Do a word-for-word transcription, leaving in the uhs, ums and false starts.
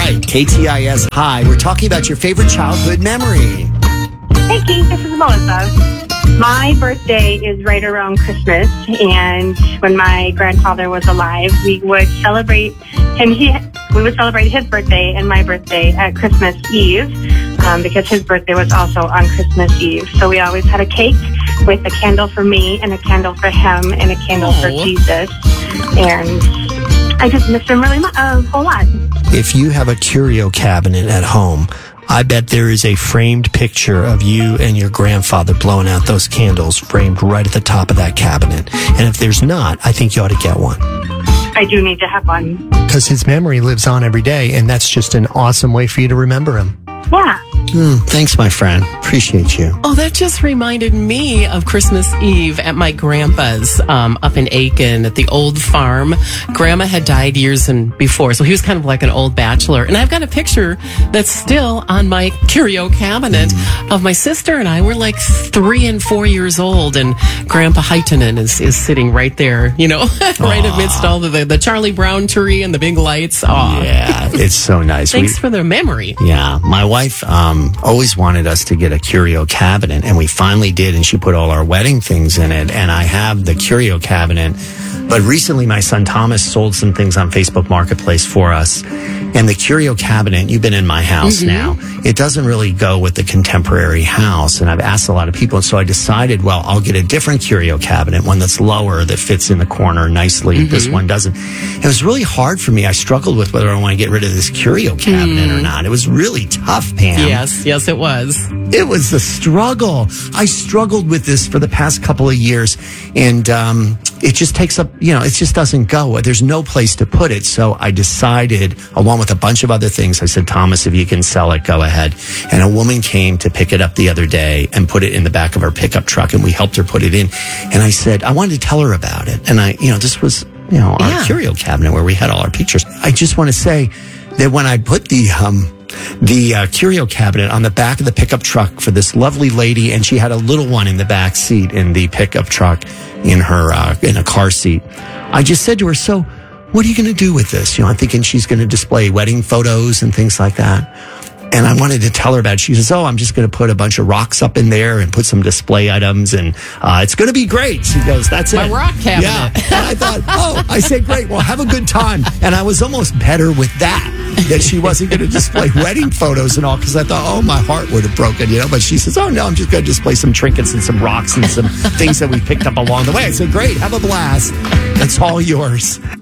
Hi. K T I S Hi. We're talking about your favorite childhood memory. Hey, Keith, this is Melissa. My birthday is right around Christmas, and when my grandfather was alive, we would celebrate him. He, we would celebrate his birthday and my birthday at Christmas Eve, um, because his birthday was also on Christmas Eve. So we always had a cake with a candle for me and a candle for him and a candle Aww. for Jesus. And I just miss him really much, a whole lot. If you have a curio cabinet at home, I bet there is a framed picture of you and your grandfather blowing out those candles framed right at the top of that cabinet. And if there's not, I think you ought to get one. I do need to have one. Because his memory lives on every day, and that's just an awesome way for you to remember him. Yeah. Mm, thanks, my friend. Appreciate you. Oh, that just reminded me of Christmas Eve at my grandpa's um, up in Aiken at the old farm. Grandma had died years and before, so he was kind of like an old bachelor. And I've got a picture that's still on my curio cabinet mm. of my sister and I. We're like three and four years old, and Grandpa Heitinen is, is sitting right there, you know, right amidst all of the, the Charlie Brown tree and the big lights. Aw. Yeah, it's so nice. Thanks we, for the memory. Yeah, my wife um, always wanted us to get a curio cabinet, and we finally did, and she put all our wedding things in it, and I have the curio cabinet. But recently, my son Thomas sold some things on Facebook Marketplace for us, and the curio cabinet, you've been in my house mm-hmm. now, it doesn't really go with the contemporary house, and I've asked a lot of people, and so I decided, well, I'll get a different curio cabinet, one that's lower, that fits in the corner nicely. Mm-hmm. This one doesn't. It was really hard for me. I struggled with whether I want to get rid of this curio cabinet mm. or not. It was really tough, Pam. Yes, yes, it was. It was a struggle. I struggled with this for the past couple of years, and um, it just takes up, you know, it just doesn't go. There's no place to put it. So I decided, along with a bunch of other things, I said, Thomas, if you can sell it, go ahead. And a woman came to pick it up the other day and put it in the back of our pickup truck, and we helped her put it in. And I said, I wanted to tell her about it. And I, you know, this was, you know, our yeah. curio cabinet where we had all our pictures. I just want to say that when I put the, um, the uh, curio cabinet on the back of the pickup truck for this lovely lady, and she had a little one in the back seat in the pickup truck in her uh, in a car seat. I just said to her, so what are you going to do with this? You know, I'm thinking she's going to display wedding photos and things like that. And I wanted to tell her about it. She says, oh, I'm just going to put a bunch of rocks up in there and put some display items, and uh, it's going to be great. She goes, that's My it. My rock cabinet. Yeah. And I thought, oh, I said, great. Well, have a good time. And I was almost better with that, that she wasn't going to display wedding photos and all, because I thought, oh, my heart would have broken, you know. But she says, oh, no, I'm just going to display some trinkets and some rocks and some things that we picked up along the way. I said, great. Have a blast. It's all yours.